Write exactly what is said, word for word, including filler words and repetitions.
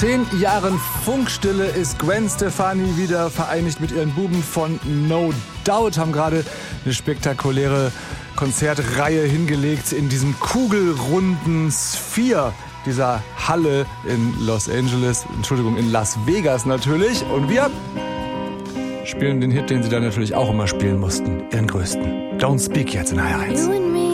zehn Jahren Funkstille ist Gwen Stefani wieder vereinigt mit ihren Buben von No Doubt, haben gerade eine spektakuläre Konzertreihe hingelegt in diesem kugelrunden Sphere dieser Halle in Los Angeles, Entschuldigung, in Las Vegas natürlich. Und wir spielen den Hit, den sie dann natürlich auch immer spielen mussten, ihren größten. Don't Speak jetzt in H R eins.